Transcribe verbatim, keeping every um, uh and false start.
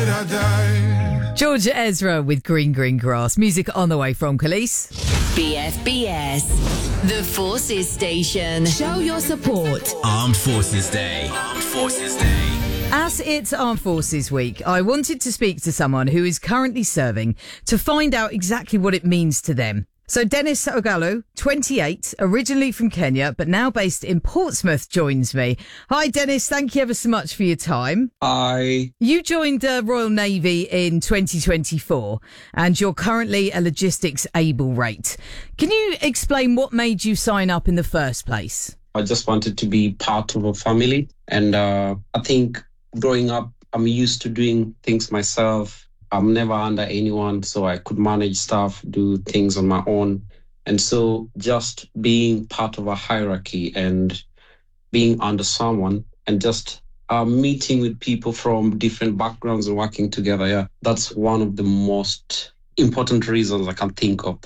Georgia Ezra with Green Green Grass. Music on the way from Khalees. B F B S, the Forces Station. Show your support. Armed Forces Day. Armed Forces Day. As it's Armed Forces Week, I wanted to speak to someone who is currently serving to find out exactly what it means to them. So Dennis Ogallo, twenty-eight, originally from Kenya, but now based in Portsmouth, joins me. Hi, Dennis. Thank you ever so much for your time. Hi. You joined the Royal Navy in twenty twenty-four, and you're currently a logistics able rate. Can you explain what made you sign up in the first place? I just wanted to be part of a family. And uh, I think growing up, I'm used to doing things myself. I'm never under anyone, so I could manage stuff, do things on my own. And so just being part of a hierarchy and being under someone and just uh, meeting with people from different backgrounds and working together, yeah, that's one of the most important reasons I can think of.